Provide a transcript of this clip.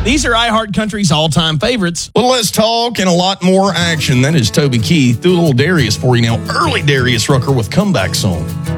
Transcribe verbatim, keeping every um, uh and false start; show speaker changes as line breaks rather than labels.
These are iHeartCountry's all-time favorites.
Well, let's talk and a lot more action. That is Toby Keith. Do a little Darius for you now. Early Darius Rucker with Comeback Song.